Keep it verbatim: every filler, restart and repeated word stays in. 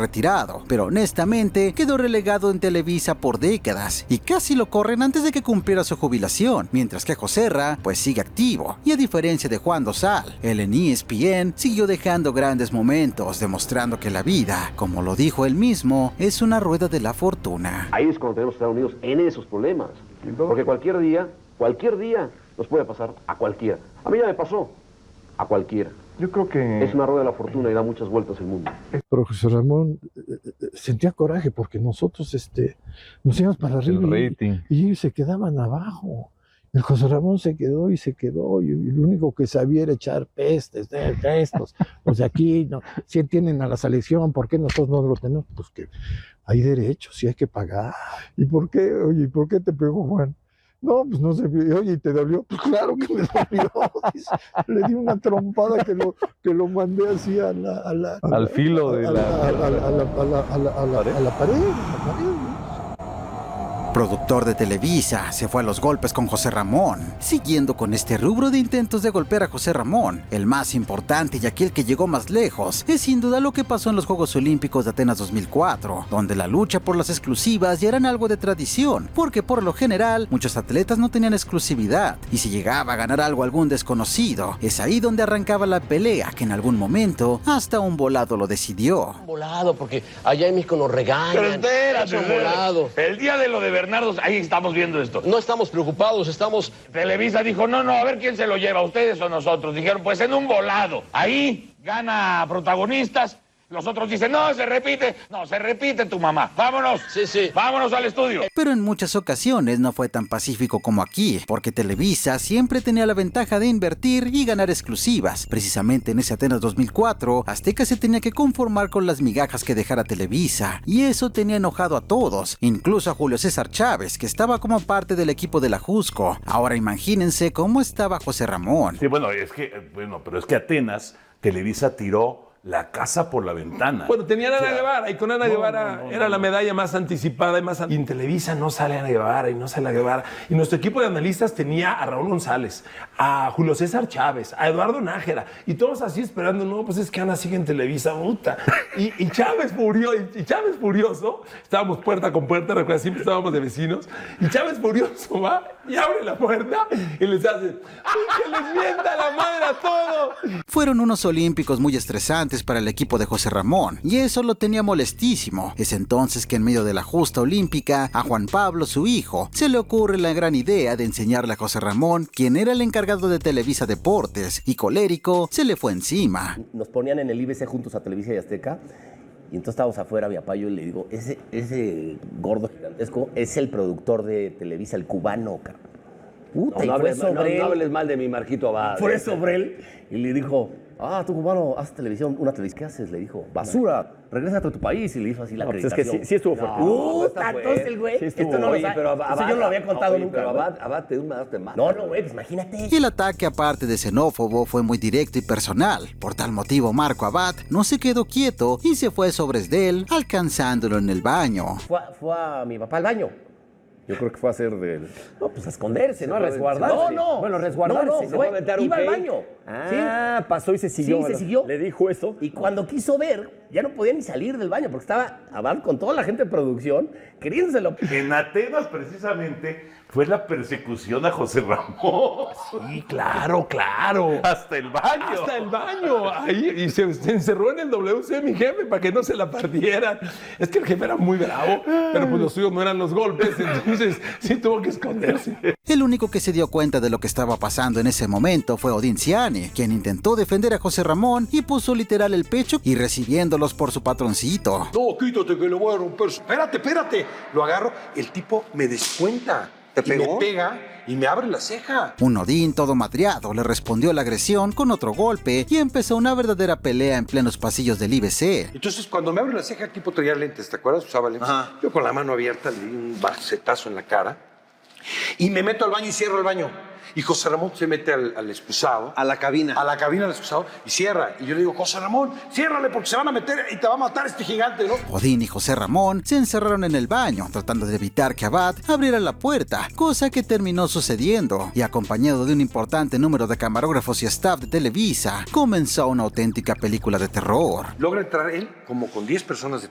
retirado, pero honestamente quedó relegado en Televisa por décadas y casi lo corren antes de que cumpliera su jubilación, mientras que Joserra pues sigue activo, y a diferencia de Juan Dosal, él en E S P N siguió dejando grandes momentos, demostrando que la vida, como lo dijo él mismo, es una rueda de la fortuna. Ahí es cuando tenemos que estar unidos en esos problemas, porque cualquier día, cualquier día nos puede pasar a cualquiera. A mí ya me pasó, a cualquiera. Yo creo que... Es una rueda de la fortuna y da muchas vueltas el mundo. Pero José Ramón eh, sentía coraje porque nosotros este, nos íbamos para arriba y, y ellos se quedaban abajo. El José Ramón se quedó y se quedó y, y lo único que sabía era echar pestes de, de estos. Pues de aquí, no, si entienden a la selección, ¿por qué nosotros no lo tenemos? Pues que hay derechos y hay que pagar. ¿Y por qué? Oye, ¿y por qué te pegó Juan? No, pues no sé, oye, ¿te dolió? Pues claro que me dolió. Le di una trompada que lo, que lo mandé así a la, a la, a al filo de la pared. Productor de Televisa, se fue a los golpes con José Ramón. Siguiendo con este rubro de intentos de golpear a José Ramón, el más importante y aquel que llegó más lejos es sin duda lo que pasó en los Juegos Olímpicos de Atenas dos mil cuatro, donde la lucha por las exclusivas ya eran algo de tradición, porque por lo general muchos atletas no tenían exclusividad, y si llegaba a ganar algo algún desconocido, es ahí donde arrancaba la pelea, que en algún momento hasta un volado lo decidió. Un volado, porque allá en México nos regañan. Pero espérate, un volado. El día de lo de Bernardo, ahí estamos viendo esto. No estamos preocupados, estamos... Televisa dijo, no, no, a ver quién se lo lleva, ustedes o nosotros. Dijeron, pues en un volado. Ahí gana protagonistas. Los otros dicen, no, se repite. No, se repite tu mamá. Vámonos. Sí, sí. Vámonos al estudio. Pero en muchas ocasiones no fue tan pacífico como aquí, porque Televisa siempre tenía la ventaja de invertir y ganar exclusivas. Precisamente en ese Atenas dos mil cuatro, Azteca se tenía que conformar con las migajas que dejara Televisa, y eso tenía enojado a todos, incluso a Julio César Chávez, que estaba como parte del equipo de la Jusco. Ahora imagínense cómo estaba José Ramón. Sí, bueno, es que, bueno, pero es que Atenas, Televisa tiró la casa por la ventana. Bueno, tenía a Ana o sea, Guevara, y con Ana no, Guevara no, no, era no, la no. medalla más anticipada y más... Y en Televisa no sale Ana Guevara y no sale Ana Guevara. Y nuestro equipo de analistas tenía a Raúl González, a Julio César Chávez, a Eduardo Nájera, y todos así esperando, no, pues es que Ana sigue en Televisa, puta. Y, y Chávez furioso, y Chávez furioso, estábamos puerta con puerta, recuerda, siempre estábamos de vecinos, y Chávez furioso va y abre la puerta y les hace, ¡que les mienta la madre a todos! Fueron unos olímpicos muy estresantes para el equipo de José Ramón, y eso lo tenía molestísimo. Es entonces que en medio de la justa olímpica, a Juan Pablo, su hijo, se le ocurre la gran idea de enseñarle a José Ramón quién era el encargado de Televisa Deportes, y colérico se le fue encima. Nos ponían en el I B C juntos a Televisa y Azteca, y entonces estábamos afuera, mi papá, y yo le digo, ese, ese gordo gigantesco es el productor de Televisa, el cubano, cabrón. Puta, no, y no, fue hables, sobre no, él. No hables mal de mi Marquito Abad. Fue sobre él y le dijo, ah, tú cubano, haces televisión, una televisión, ¿qué haces? Le dijo, basura, regrésate a tu país. Y le dijo así la no, acreditación. Pues es que sí, sí estuvo fuerte. No, Puta, entonces el güey, sí esto no oye, lo sabe. Pero Abad, eso yo no lo había contado oye, nunca. Pero Abad, Abad te dio una de más. No, no, güey, pues imagínate. Y el ataque, aparte de xenófobo, fue muy directo y personal. Por tal motivo, Marco Abad no se quedó quieto y se fue sobre de él, alcanzándolo en el baño. Fue, fue a mi papá al baño. Yo creo que fue a hacer de... No, pues a esconderse, ¿no? A resguardarse. No, no. Bueno, resguardarse. No, no, se fue a aventar un iba al baño. Ah, ¿sí? Pasó y se siguió. Sí, se siguió. Le dijo eso. Y cuando quiso ver, ya no podía ni salir del baño, porque estaba Abad con toda la gente de producción, queriéndoselo. En Atenas, precisamente, fue la persecución a José Ramón. Sí, claro, claro. Hasta el baño. Hasta el baño. Ahí, y se, se encerró en el W C, mi jefe, para que no se la partieran. Es que el jefe era muy bravo, pero pues los suyos no eran los golpes, entonces sí tuvo que esconderse. El único que se dio cuenta de lo que estaba pasando en ese momento fue Odín Ciani, quien intentó defender a José Ramón y puso literal el pecho y recibiéndolos por su patroncito. No, quítate que le voy a romper. Espérate, espérate. Lo agarro, el tipo me descuenta. ¿Te pegó? Y me pega y me abre la ceja. Un Odín todo madreado le respondió la agresión con otro golpe y empezó una verdadera pelea en plenos pasillos del I B C. Entonces cuando me abre la ceja el tipo traía lentes, ¿te acuerdas? Usaba lentes. Ajá. Yo con la mano abierta le di un bacetazo en la cara y me meto al baño y cierro el baño. Y José Ramón se mete al, al excusado. A la cabina. A la cabina del excusado y cierra. Y yo le digo, José Ramón, ciérrale porque se van a meter y te va a matar este gigante, ¿no? Odín y José Ramón se encerraron en el baño, tratando de evitar que Abad abriera la puerta, cosa que terminó sucediendo. Y acompañado de un importante número de camarógrafos y staff de Televisa, comenzó una auténtica película de terror. Logra entrar él como con diez personas